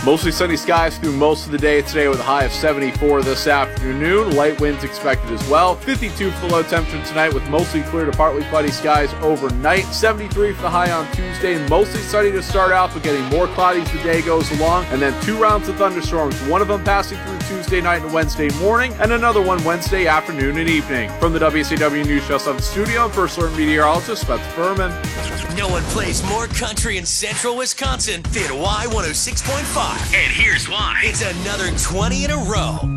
Mostly sunny skies through most of the day today with a high of 74 this afternoon. Light winds expected as well. 52 for the low temperature tonight with mostly clear to partly cloudy skies overnight. 73 for the high on Tuesday. Mostly sunny to start out, but getting more cloudy as the day goes along. And then 2 rounds of thunderstorms, one of them passing through Tuesday night and Wednesday morning, and another one Wednesday afternoon and evening. From the WCW News Desk on the studio, I'm First Alert meteorologist Spencer Furman. No one plays more country in central Wisconsin than Y106.5. And here's why. It's another 20 in a row.